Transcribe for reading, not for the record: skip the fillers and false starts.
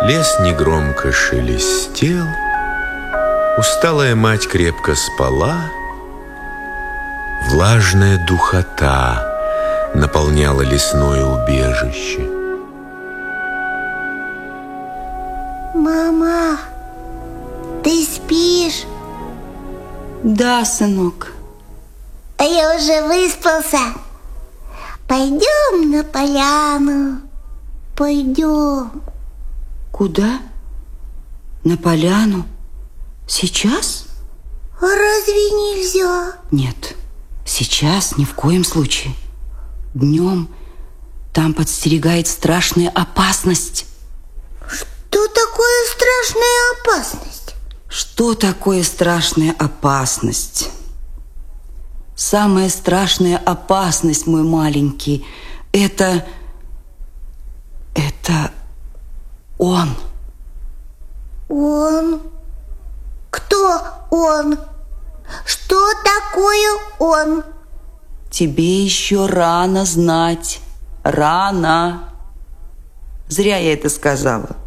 Лес негромко шелестел, усталая мать крепко спала, влажная духота наполняла лесное убежище. Мама, ты спишь? Да, сынок. А я уже выспался. Пойдем на поляну. Пойдем. Куда? На поляну? Сейчас? А разве нельзя? Нет, сейчас ни в коем случае. Днем там подстерегает страшная опасность. Что такое страшная опасность? Что такое страшная опасность? Самая страшная опасность, мой маленький, это он. Он? Кто он? Что такое он? Тебе еще рано знать. Рано. Зря я это сказала.